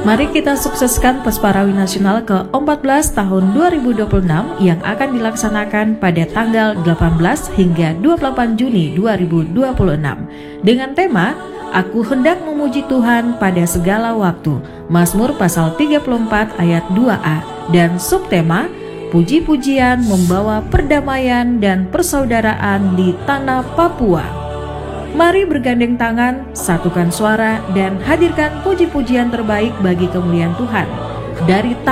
Mari kita sukseskan Pesparawi Nasional ke-14 tahun 2026 yang akan dilaksanakan pada tanggal 18 hingga 28 Juni 2026 dengan tema Aku hendak memuji Tuhan pada segala waktu, Mazmur pasal 34 ayat 2a, dan subtema Puji-pujian membawa perdamaian dan persaudaraan di tanah Papua. Mari bergandeng tangan, satukan suara, dan hadirkan puji-pujian terbaik bagi kemuliaan Tuhan. Dari